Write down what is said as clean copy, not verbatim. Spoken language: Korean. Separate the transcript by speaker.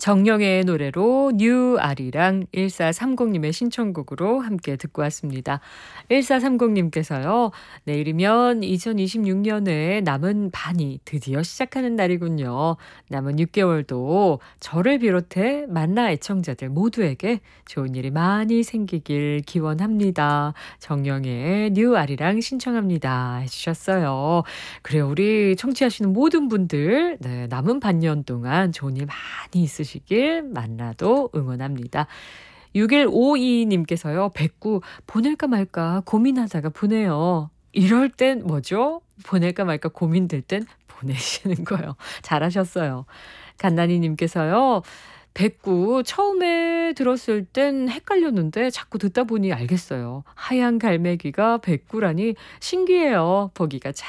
Speaker 1: 정영애의 노래로 뉴아리랑 1430님의 신청곡으로 함께 듣고 왔습니다. 1430님께서요. 내일이면 2026년의 남은 반이 드디어 시작하는 날이군요. 남은 6개월도 저를 비롯해 만나 애청자들 모두에게 좋은 일이 많이 생기길 기원합니다. 정영애의 뉴아리랑 신청합니다. 해주셨어요. 그래요. 우리 청취하시는 모든 분들 네, 남은 반년 동안 좋은 일 많이 있으시길 만나도 응원합니다. 6152님께서요. 백구 보낼까 말까 고민하다가 보내요. 이럴 땐 뭐죠? 보낼까 말까 고민될 땐 보내시는 거예요. 잘하셨어요. 간나니님께서요. 백구 처음에 들었을 땐 헷갈렸는데 자꾸 듣다 보니 알겠어요. 하얀 갈매기가 백구라니 신기해요. 보기가 참